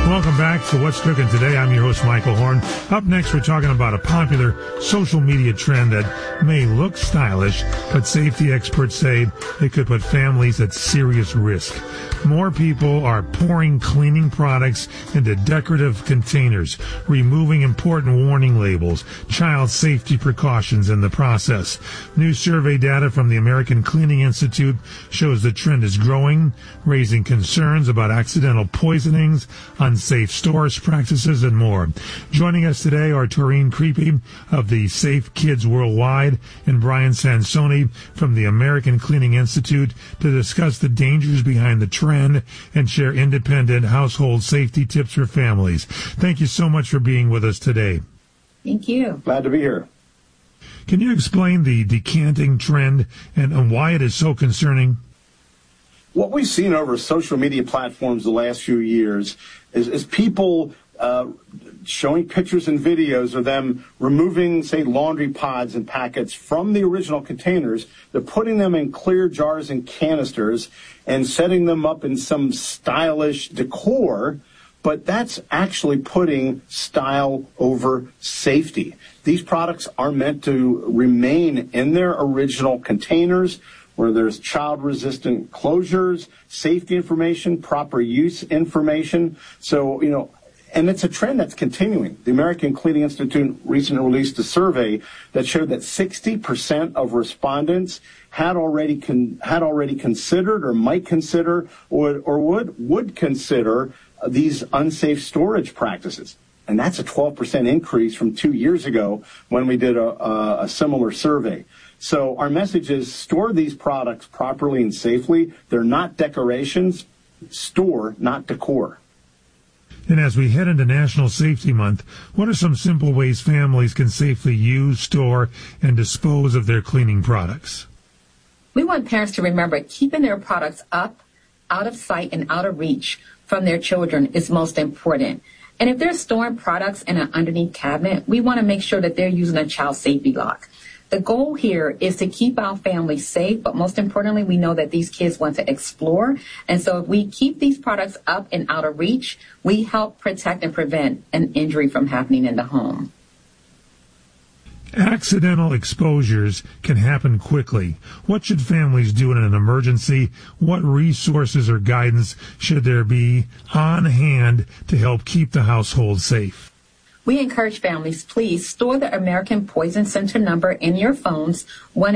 Welcome back to What's Cooking Today. I'm your host, Michael Horn. Up next, we're talking about a popular social media trend that may look stylish, but safety experts say it could put families at serious risk. More people are pouring cleaning products into decorative containers, removing important warning labels, child safety precautions in the process. New survey data from the American Cleaning Institute shows the trend is growing, raising concerns about accidental poisonings, unsafe storage practices, and more. Joining us today are Taurine Creepy of the Safe Kids Worldwide and Brian Sansoni from the American Cleaning Institute to discuss the dangers behind the trend and share independent household safety tips for families. Thank you so much for being with us today. Thank you. Glad to be here. Can you explain the decanting trend and why it is so concerning? What we've seen over social media platforms the last few years is people showing pictures and videos of them removing, say, laundry pods and packets from the original containers. They're putting them in clear jars and canisters and setting them up in some stylish decor, but that's actually putting style over safety. These products are meant to remain in their original containers, where there's child-resistant closures, safety information, proper use information. So, and it's a trend that's continuing. The American Cleaning Institute recently released a survey that showed that 60% of respondents had already considered or might consider or would consider these unsafe storage practices. And that's a 12% increase from 2 years ago when we did a similar survey. So our message is store these products properly and safely. They're not decorations. Store, not decor. And as we head into National Safety Month, what are some simple ways families can safely use, store, and dispose of their cleaning products? We want parents to remember keeping their products up, out of sight, and out of reach from their children is most important. And if they're storing products in an underneath cabinet, we want to make sure that they're using a child safety lock. The goal here is to keep our families safe, but most importantly, we know that these kids want to explore. And so if we keep these products up and out of reach, we help protect and prevent an injury from happening in the home. Accidental exposures can happen quickly. What should families do in an emergency? What resources or guidance should there be on hand to help keep the household safe? We encourage families, please store the American Poison Center number in your phones,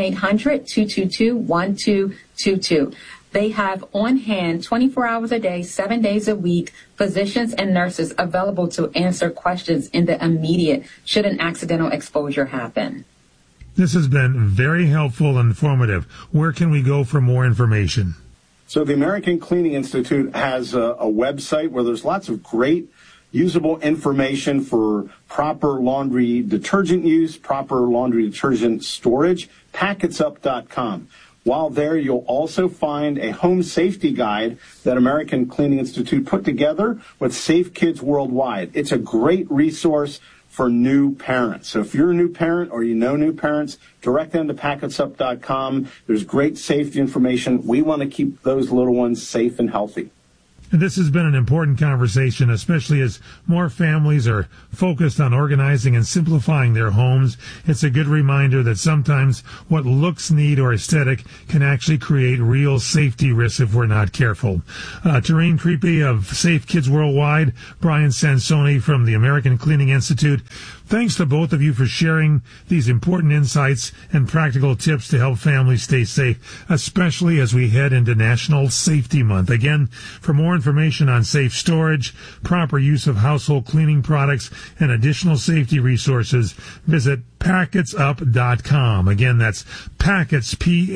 1-800-222-1222. They have on hand 24 hours a day, 7 days a week, physicians and nurses available to answer questions in the immediate should an accidental exposure happen. This has been very helpful and informative. Where can we go for more information? So the American Cleaning Institute has a website where there's lots of great usable information for proper laundry detergent use, proper laundry detergent storage, packetsup.com. While there, you'll also find a home safety guide that American Cleaning Institute put together with Safe Kids Worldwide. It's a great resource for new parents. So if you're a new parent or you know new parents, direct them to packetsup.com. There's great safety information. We want to keep those little ones safe and healthy. And this has been an important conversation, especially as more families are focused on organizing and simplifying their homes. It's a good reminder that sometimes what looks neat or aesthetic can actually create real safety risks if we're not careful. Taurine Creepy of Safe Kids Worldwide, Brian Sansoni from the American Cleaning Institute. Thanks to both of you for sharing these important insights and practical tips to help families stay safe, especially as we head into National Safety Month. Again, for more information on safe storage, proper use of household cleaning products, and additional safety resources, visit packetsup.com. Again, that's packets,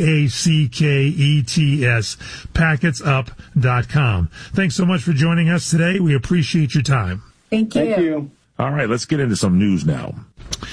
Packets, packetsup.com. Thanks so much for joining us today. We appreciate your time. Thank you. Thank you. All right, let's get into some news now.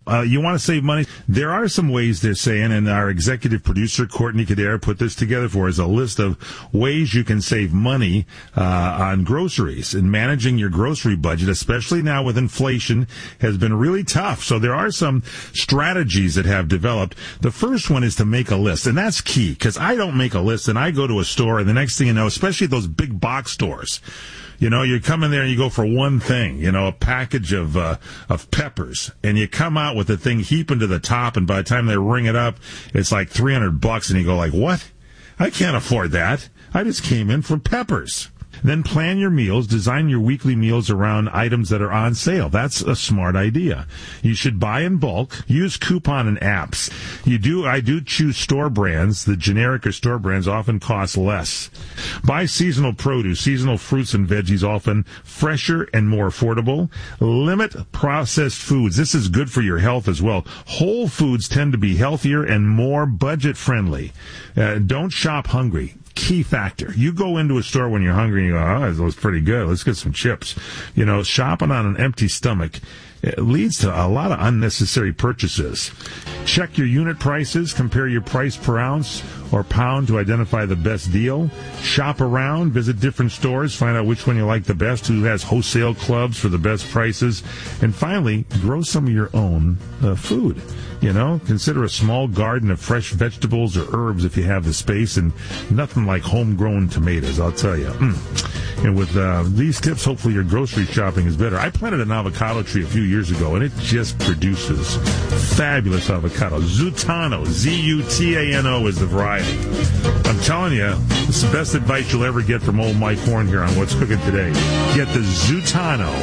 You want to save money? There are some ways they're saying, and our executive producer, Courtney Kadare, put this together for us, a list of ways you can save money on groceries. And managing your grocery budget, especially now with inflation, has been really tough. So there are some strategies that have developed. The first one is to make a list, and that's key, because I don't make a list, and I go to a store, and the next thing you know, especially those big box stores, you know, you come in there and you go for one thing, you know, a package of peppers, and you come out with the thing heaping to the top, and by the time they ring it up, it's like $300, and you go like, what? I can't afford that. I just came in for peppers. Then plan your meals. Design your weekly meals around items that are on sale. That's a smart idea. You should buy in bulk. Use coupon and apps. I do choose store brands. The generic or store brands often cost less. Buy seasonal produce. Seasonal fruits and veggies often fresher and more affordable. Limit processed foods. This is good for your health as well. Whole foods tend to be healthier and more budget friendly. Don't shop hungry. Key factor. You go into a store when you're hungry and you go, oh, that looks pretty good. Let's get some chips. You know, shopping on an empty stomach, it leads to a lot of unnecessary purchases. Check your unit prices. Compare your price per ounce or pound to identify the best deal. Shop around. Visit different stores. Find out which one you like the best, who has wholesale clubs for the best prices. And finally, grow some of your own food. You know, consider a small garden of fresh vegetables or herbs if you have the space, and nothing like homegrown tomatoes, I'll tell you. And with these tips, hopefully your grocery shopping is better. I planted an avocado tree a few years ago, and it just produces fabulous avocado. Zutano, Z-U-T-A-N-O is the variety. I'm telling you, this is the best advice you'll ever get from old Mike Horn here on What's Cooking Today. Get the Zutano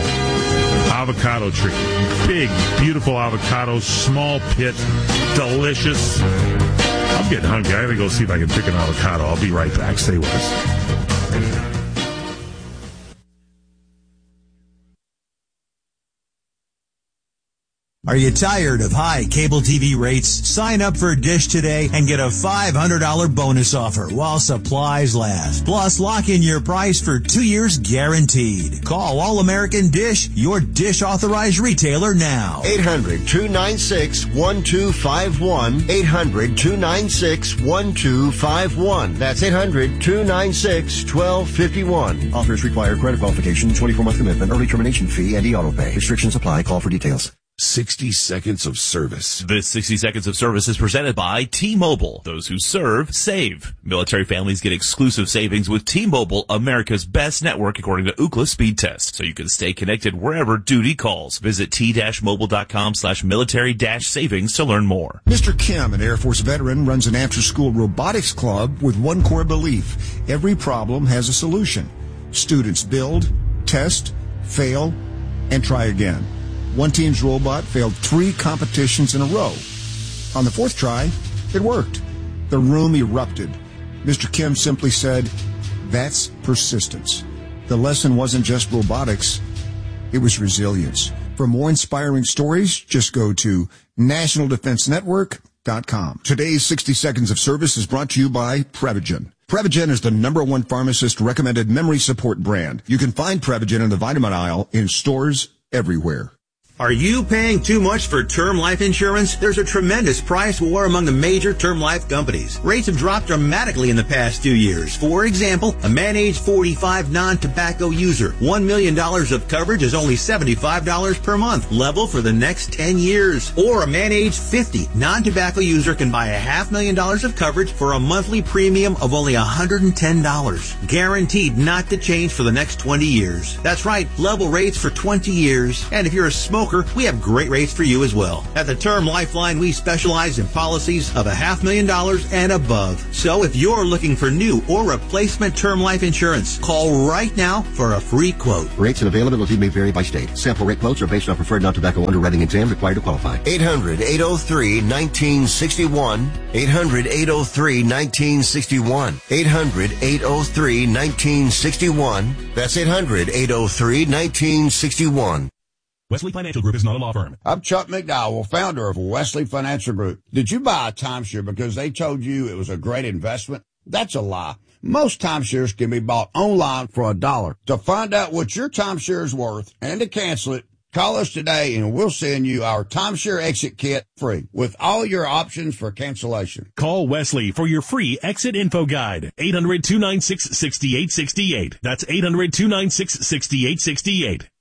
avocado tree. Big, beautiful avocado, small pit, delicious. I'm getting hungry. I gotta go see if I can pick an avocado. I'll be right back. Stay with us. Are you tired of high cable TV rates? Sign up for Dish today and get a $500 bonus offer while supplies last. Plus, lock in your price for 2 years guaranteed. Call All American Dish, your Dish authorized retailer now. 800-296-1251. 800-296-1251. That's 800-296-1251. Offers require credit qualification, 24-month commitment, early termination fee, and e-auto pay. Restrictions apply. Call for details. 60 seconds of service. This 60 seconds of service is presented by T-Mobile. Those who serve, save. Military families get exclusive savings with T-Mobile, America's best network according to Ookla speed test. So you can stay connected wherever duty calls. Visit t-mobile.com/military-savings to learn more. Mr. Kim, an Air Force veteran, runs an after-school robotics club with one core belief. Every problem has a solution. Students build, test, fail, and try again. One team's robot failed 3 competitions in a row. On the 4th try, it worked. The room erupted. Mr. Kim simply said, that's persistence. The lesson wasn't just robotics, it was resilience. For more inspiring stories, just go to nationaldefensenetwork.com. Today's 60 Seconds of Service is brought to you by Prevagen. Prevagen is the #1 pharmacist-recommended memory support brand. You can find Prevagen in the vitamin aisle in stores everywhere. Are you paying too much for term life insurance? There's a tremendous price war among the major term life companies. Rates have dropped dramatically in the past 2 years. For example, a man age 45 non-tobacco user, $1 million of coverage is only $75 per month, level for the next 10 years. Or a man age 50 non-tobacco user can buy $500,000 of coverage for a monthly premium of only $110, guaranteed not to change for the next 20 years. That's right, level rates for 20 years. And if you're a smoker, we have great rates for you as well. At the Term Lifeline, we specialize in policies of $500,000 and above. So if you're looking for new or replacement term life insurance, call right now for a free quote. Rates and availability may vary by state. Sample rate quotes are based on preferred non-tobacco underwriting exam required to qualify. 800-803-1961. 800-803-1961. 800-803-1961. That's 800-803-1961. Wesley Financial Group is not a law firm. I'm Chuck McDowell, founder of Wesley Financial Group. Did you buy a timeshare because they told you it was a great investment? That's a lie. Most timeshares can be bought online for $1. To find out what your timeshare is worth and to cancel it, Call us today and we'll send you our timeshare exit kit free with all your options for cancellation. Call Wesley for your free exit info guide. 800-296-6868. That's 800-296-6868.